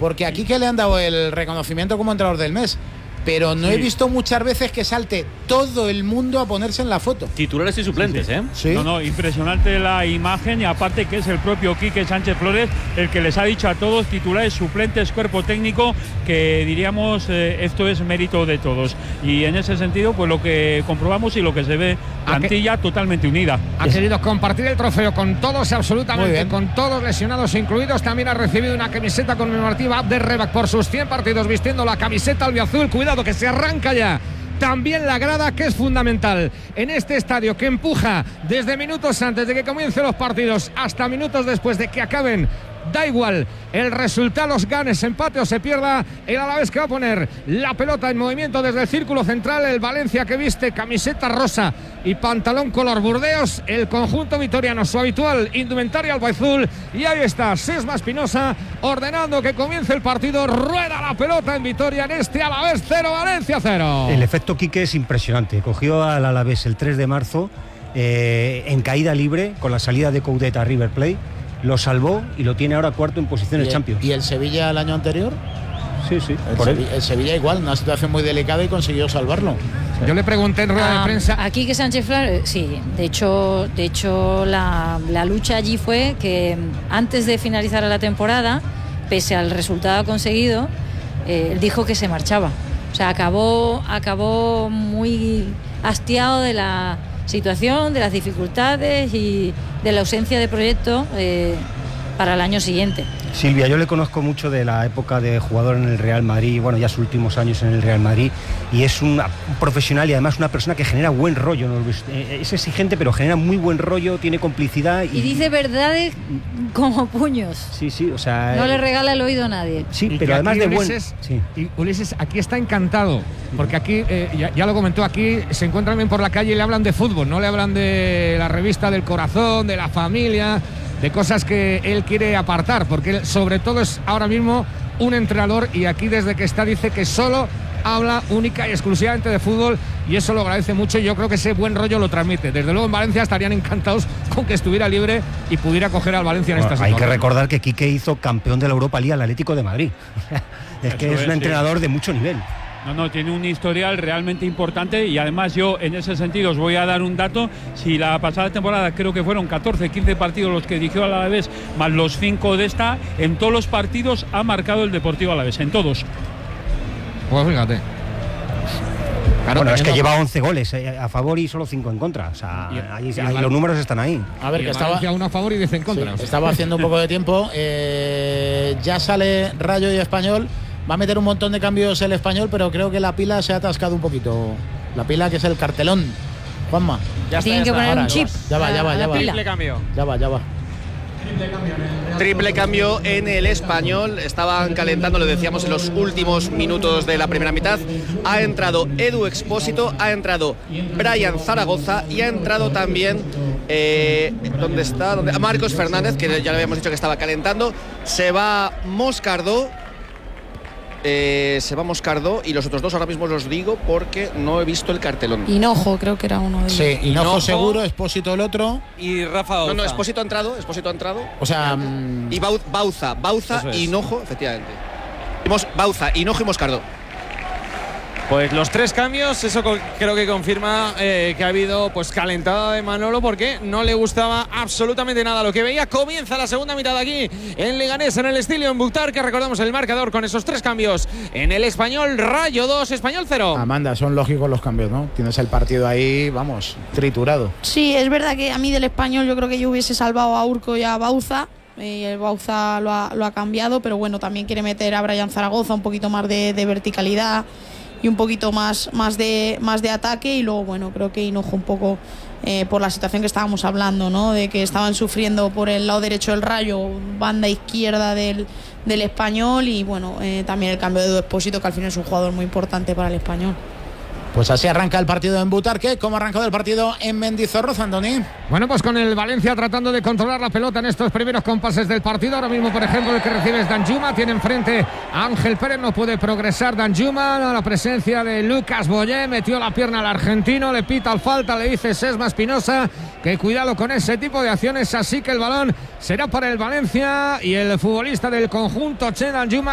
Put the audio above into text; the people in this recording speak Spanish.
porque aquí que le han dado el reconocimiento como entrenador del mes, pero no he visto muchas veces que salte todo el mundo a ponerse en la foto. Titulares y suplentes, ¿eh? Sí. No, impresionante la imagen, y aparte que es el propio Quique Sánchez Flores el que les ha dicho a todos, titulares, suplentes, cuerpo técnico, que diríamos esto es mérito de todos. Y en ese sentido, pues lo que comprobamos y lo que se ve, plantilla totalmente unida. Ha querido compartir el trofeo con todos, absolutamente, con todos lesionados incluidos. También ha recibido una camiseta conmemorativa Abderrebak por sus 100 partidos vistiendo la camiseta albiazul. Cuidado que se arranca ya también la grada, que es fundamental en este estadio, que empuja desde minutos antes de que comiencen los partidos hasta minutos después de que acaben. Da igual el resultado, los ganes, empate o se pierda, el Alavés que va a poner la pelota en movimiento desde el círculo central, el Valencia que viste camiseta rosa y pantalón color burdeos, el conjunto vitoriano su habitual indumentaria albiazul, y ahí está Sesma Espinosa ordenando que comience el partido. Rueda la pelota en Vitoria en este Alavés 0, Valencia 0. El efecto Quique es impresionante. Cogió al Alavés el 3 de marzo en caída libre con la salida de Coudet a River Plate, lo salvó y lo tiene ahora cuarto en posiciones Champions. ¿Y el Sevilla el año anterior? Sí, El Sevilla igual, una situación muy delicada y consiguió salvarlo. Sí. Yo le pregunté en rueda de prensa. Aquí que Sánchez Flores, sí, de hecho la lucha allí fue que antes de finalizar la temporada, pese al resultado conseguido, él dijo que se marchaba. O sea, acabó muy hastiado de la situación, de las dificultades y de la ausencia de proyecto para el año siguiente. Silvia, yo le conozco mucho de la época de jugador en el Real Madrid, bueno, ya sus últimos años en el Real Madrid, y es un profesional y además una persona que genera buen rollo, ¿no? Es exigente pero genera muy buen rollo, tiene complicidad y dice verdades como puños. Sí, o sea, no le regala el oído a nadie. Sí, pero además de Ulises, y Ulises aquí está encantado, porque aquí ya lo comentó, aquí se encuentran bien por la calle y le hablan de fútbol, no le hablan de la revista del corazón, de la familia, de cosas que él quiere apartar, porque él sobre todo es ahora mismo un entrenador, y aquí desde que está dice que solo habla única y exclusivamente de fútbol, y eso lo agradece mucho, y yo creo que ese buen rollo lo transmite. Desde luego en Valencia estarían encantados con que estuviera libre y pudiera coger al Valencia en esta situación. Hay que recordar que Quique hizo campeón de la Europa League al Atlético de Madrid. Es que es un entrenador de mucho nivel. No, tiene un historial realmente importante, y además yo en ese sentido os voy a dar un dato. Si la pasada temporada creo que fueron 14, 15 partidos los que dirigió al Alavés, más los 5 de esta, en todos los partidos ha marcado el Deportivo Alavés, en todos. Pues fíjate. Claro, bueno, es que lleva 11 goles a favor y solo 5 en contra. O sea, ahí los números están ahí. A ver, que estaba uno a favor y 10 en contra. Sí, estaba haciendo un poco de tiempo. Ya sale Rayo y Español. Va a meter un montón de cambios el Español, pero creo que la pila se ha atascado un poquito. La pila, que es el cartelón. Juanma. Tienen que poner ahora, un chip. Ya va. Triple cambio. Ya va. Triple cambio en el Español. Estaban calentando, lo decíamos, en los últimos minutos de la primera mitad. Ha entrado Edu Expósito, ha entrado Brian Zaragoza y ha entrado también ¿dónde está? Marcos Fernández, que ya le habíamos dicho que estaba calentando. Se va Moscardó. Y los otros dos ahora mismo los digo porque no he visto el cartelón. Hinojo, creo que era uno de ellos. Sí, Hinojo seguro, Expósito el otro. Y Rafa Bauza. No, Expósito ha entrado. O sea, y Bauza, Hinojo, efectivamente. Bauza, Hinojo y Moscardó. Pues los 3 cambios, eso creo que confirma que ha habido pues calentada de Manolo, porque no le gustaba absolutamente nada lo que veía. Comienza la segunda mitad aquí en Leganés, en el Estilo, en Buctar, que recordamos el marcador con esos 3 cambios en el Español. Rayo 2, Español 0. Amanda, son lógicos los cambios, ¿no? Tienes el partido ahí, vamos, triturado. Sí, es verdad que a mí del Español yo creo que yo hubiese salvado a Urco y a Bauza. Y el Bauza lo ha cambiado, pero bueno, también quiere meter a Brian Zaragoza, un poquito más de verticalidad y un poquito más de ataque. Y luego, bueno, creo que Hinojo un poco por la situación que estábamos hablando, ¿no? De que estaban sufriendo por el lado derecho del Rayo, banda izquierda del Español, y bueno, también el cambio de Edu Expósito, que al final es un jugador muy importante para el Español. Pues así arranca el partido en Butarque. ¿Cómo ha arrancado el partido en Mendizorroza, Andoni? Bueno, pues con el Valencia tratando de controlar la pelota en estos primeros compases del partido. Ahora mismo, por ejemplo, el que recibe es Danjuma. Tiene enfrente a Ángel Pérez. No puede progresar Danjuma. La presencia de Lucas Boyé. Metió la pierna al argentino. Le pita al falta. Le dice Sesma Espinosa que cuidado con ese tipo de acciones. Así que el balón será para el Valencia. Y el futbolista del conjunto, Che Danjuma,